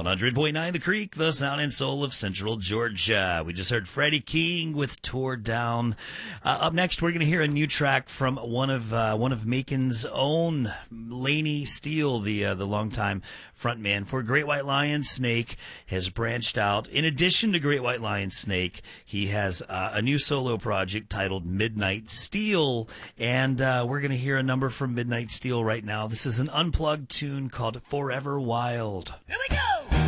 100.9 The Creek, the sound and soul of Central Georgia. We just heard Freddie King with Tore Down. Up next, we're going to hear a new track from one of Macon's own, Laney Steele, the longtime frontman for Great White Lion Snake, has branched out. In addition to Great White Lion Snake, he has a new solo project titled Midnight Steel, and we're going to hear a number from Midnight Steel right now. This is an unplugged tune called Forever Wild. Here we go!